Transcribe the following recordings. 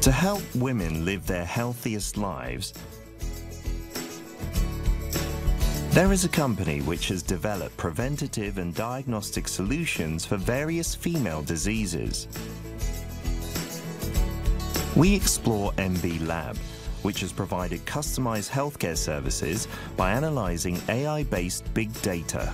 To help women live their healthiest lives, there is a company which has developed preventative and diagnostic solutions for various female diseases. We explore MB Lab, which has provided customized healthcare services by analyzing AI-based big data.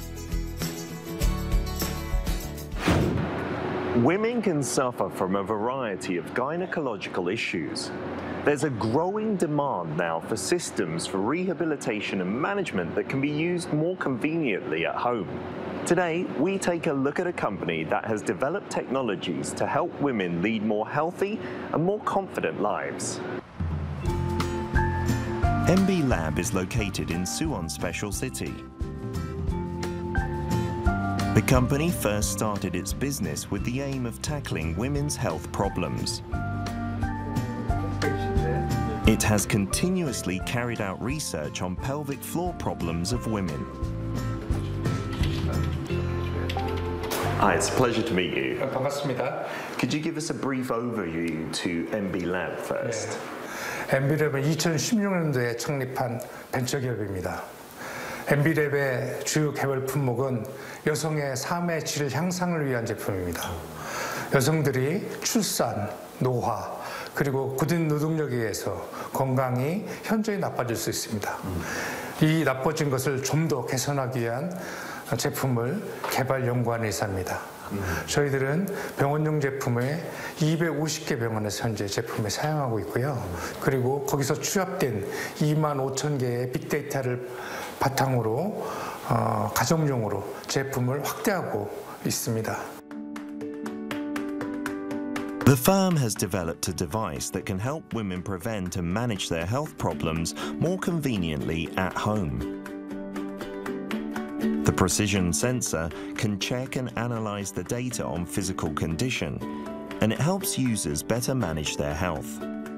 Women can suffer from a variety of gynecological issues. There's a growing demand now for systems for rehabilitation and management that can be used more conveniently at home. Today, we take a look at a company that has developed technologies to help women lead more healthy and more confident lives. MB Lab is located in Suwon Special City. The company first started its business with the aim of tackling women's health problems. It has continuously carried out research on pelvic floor problems of women. Hi, it's a pleasure to meet you. 반갑습니다. Could you give us a brief overview to MB Lab first? MB랩은 2016년도에 창립한 벤처기업입니다. MB랩의 주요 개발 품목은 여성의 삶의 질 향상을 위한 제품입니다. 여성들이 출산, 노화, 그리고 굳은 노동력에 의해서 건강이 현저히 나빠질 수 있습니다. 이 나빠진 것을 좀 더 개선하기 위한 제품을 개발 연구한 회사입니다. 저희들은 병원용 제품을 250개 병원에서 현재 제품을 사용하고 있고요. 그리고 거기서 취합된 25,000개의 빅데이터를 바탕으로 가정용으로 제품을 확대하고 있습니다. The firm has developed a device that can help women prevent and manage their health problems more conveniently at home. The precision sensor can check and analyze the data on physical condition, and it helps users better manage their health.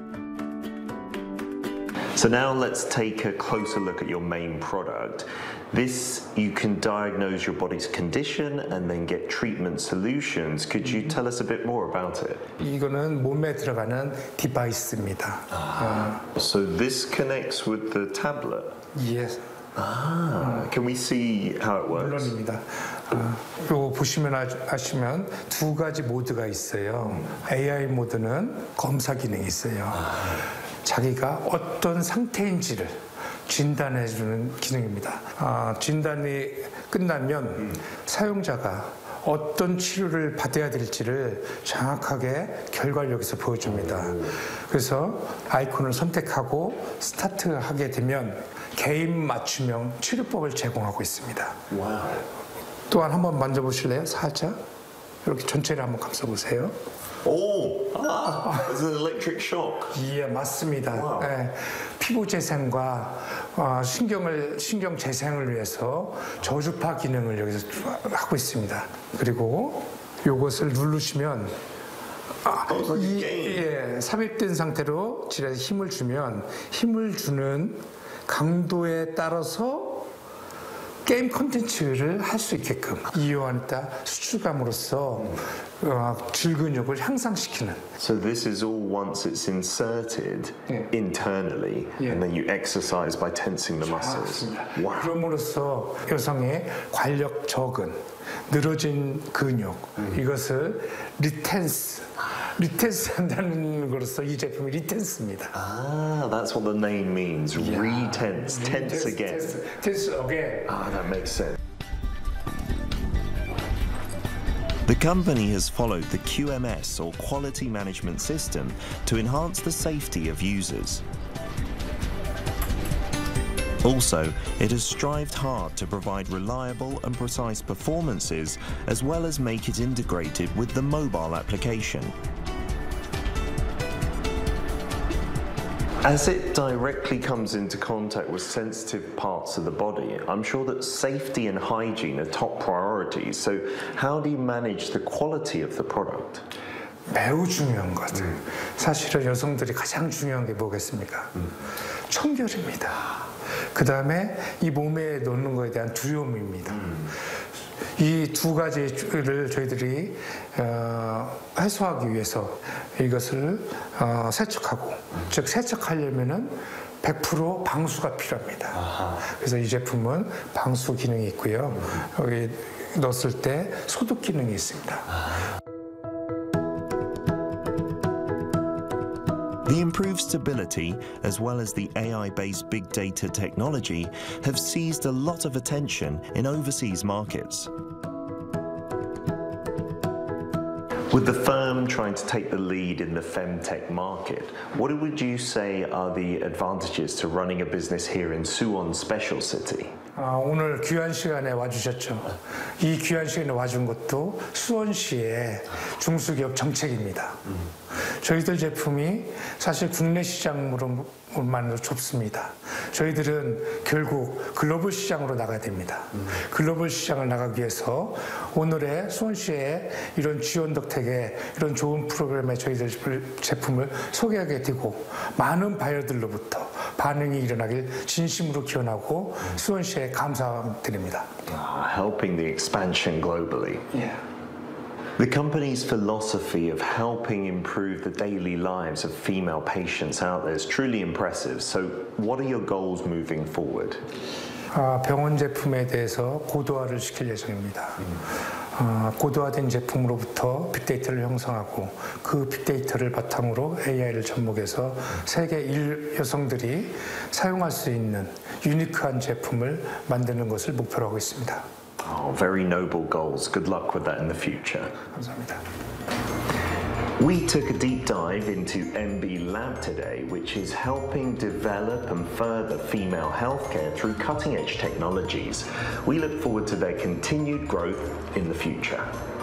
So now let's take a closer look at your main product. This, you can diagnose your body's condition and then get treatment solutions. Could you tell us a bit more about it? 이거는 몸에 들어가는 디바이스입니다. So this connects with the tablet? Yes. Can we see how it works? 물론입니다. 이거 보시면 아시면 두 가지 모드가 있어요. AI 모드는 검사 기능이 있어요. 자기가 어떤 상태인지를 진단해주는 기능입니다. 진단이 끝나면 사용자가 어떤 치료를 받아야 될지를 정확하게 결과를 여기서 보여줍니다. 그래서 아이콘을 선택하고 스타트하게 되면 개인 맞춤형 치료법을 제공하고 있습니다. 와우. 또한 한번 만져보실래요? 살짝 이렇게 전체를 한번 감싸보세요. 오, it's an electric shock. 예, 맞습니다. 네, 피부 재생과 신경 재생을 위해서 저주파 기능을 여기서 하고 있습니다. 그리고 이것을 누르시면 삽입된 상태로 질에 힘을 주면 힘을 주는 강도에 따라서 게임 콘텐츠를 할 수 있게끔 이용하다 수축감으로써 질근육을 향상시키는. So this is all once it's inserted internally, and then you exercise by tensing the muscles. Wow. 그럼으로써 여성의 관력 저근, 늘어진 근육 이것을 리텐스 한다는 것으로서 이 제품이 리텐스입니다. That's what the name means. Retense, tense again. Tense again. That makes sense. The company has followed the QMS or Quality Management System to enhance the safety of users. Also, it has strived hard to provide reliable and precise performances as well as make it integrated with the mobile application. As it directly comes into contact with sensitive parts of the body, I'm sure that safety and hygiene are top priorities. So how do you manage the quality of the product? 매우 중요한 것. 사실은 여성들이 가장 중요한 게 뭐겠습니까? 청결입니다. 그 다음에 이 몸에 넣는 거에 대한 두려움입니다. 이 두 가지를 저희들이 해소하기 위해서 이것을 세척하고, 즉 세척하려면은 100% 방수가 필요합니다. 그래서 이 제품은 방수 기능이 있고요. 여기 넣었을 때 소독 기능이 있습니다. The improved stability, as well as the AI-based big data technology, have seized a lot of attention in overseas markets. With the firm trying to take the lead in the femtech market, what would you say are the advantages to running a business here in Suwon Special City? 오늘 귀한 시간에 와주셨죠. 이 귀한 시간에 와준 것도 수원시의 중소기업 정책입니다. 저희들 제품이 사실 국내 시장으로만으로 좁습니다. 저희들은 결국 글로벌 시장으로 나가야 됩니다. 글로벌 시장을 나가기 위해서 오늘의 수원시의 이런 지원 덕택에 이런 좋은 프로그램에 저희들 제품을 소개하게 되고 많은 바이어들로부터 반응이 일어나길 진심으로 기원하고 수원시에 감사드립니다. Helping the expansion globally. Yeah. The company's philosophy of helping improve the daily lives of female patients out there is truly impressive. So what are your goals moving forward? 병원 제품에 대해서 고도화를 시킬 예정입니다. 고도화된 제품으로부터 빅데이터를 형성하고 그 빅데이터를 바탕으로 AI를 접목해서 세계 1 여성들이 사용할 수 있는 유니크한 제품을 만드는 것을 목표로 하고 있습니다. Very noble goals. Good luck with that in the future. 감사합니다. We took a deep dive into MB Lab today, which is helping develop and further female healthcare through cutting-edge technologies. We look forward to their continued growth in the future.